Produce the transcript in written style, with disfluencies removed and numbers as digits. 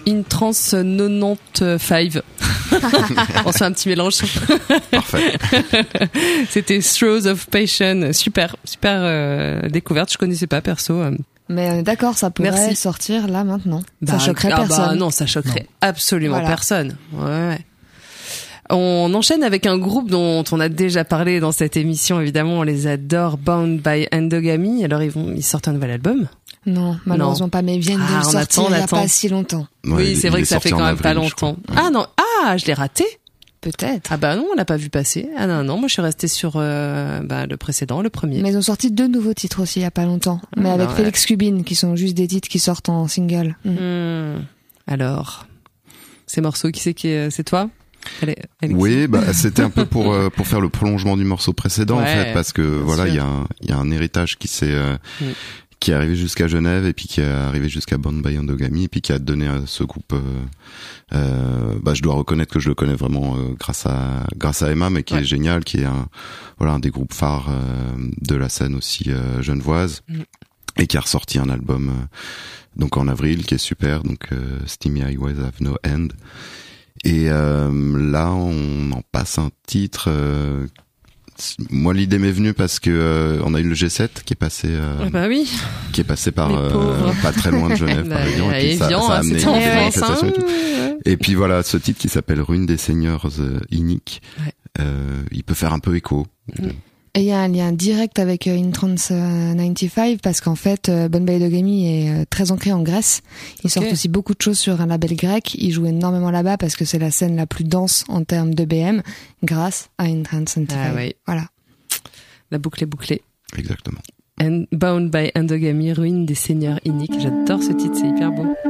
In Trance 95. On se fait un petit mélange. Parfait. C'était Throes of Passion. Super découverte. Je connaissais pas perso. Mais d'accord, ça pourrait Merci. sortir là maintenant. Ça choquerait personne. Bah non, ça choquerait absolument personne. Ouais. On enchaîne avec un groupe dont on a déjà parlé dans cette émission. Évidemment, on les adore. Bound by Endogamy. Alors ils sortent un nouvel album. Non, malheureusement pas, mais ils viennent de le sortir il y a pas si longtemps. Ouais, Oui, c'est vrai que ça fait quand même pas longtemps. Ah non, je l'ai raté. Peut-être. Ah bah non, on l'a pas vu passer. Ah non, moi je suis restée sur le précédent, le premier. Mais ils ont sorti 2 nouveaux titres aussi il y a pas longtemps, mais avec Félix Cubine, qui sont juste des titres qui sortent en single. Alors, ces morceaux, qui c'est toi? Oui, c'était un peu pour faire le prolongement du morceau précédent, en fait, parce que voilà, il y a un héritage qui est arrivé jusqu'à Genève et puis qui est arrivé jusqu'à Bound by Endogamy et puis qui a donné à ce groupe je dois reconnaître que je le connais vraiment grâce à Emma, mais qui est génial, qui est un des groupes phares de la scène aussi genevoise, et qui a ressorti un album donc en avril qui est super, donc Steamy Highways Have No End. Et là on en passe un titre. Moi, l'idée m'est venue parce que on a eu le G7 qui est passé, qui est passé par pas très loin de Genève, par exemple. Et puis ça a amené des manifestations et tout. Et puis voilà, ce titre qui s'appelle Ruine des Seigneurs Iniques, il peut faire un peu écho. Et il y a un lien direct avec In Trance 95 parce qu'en fait, Bound by Endogamy est très ancré en Grèce. Ils sortent aussi beaucoup de choses sur un label grec. Ils jouent énormément là-bas parce que c'est la scène la plus dense en termes de BM grâce à In Trance 95. Ah oui. Voilà. La boucle est bouclée. Exactement. Bound by Endogamy, Ruine des Seigneurs Iniques. J'adore ce titre, c'est hyper beau.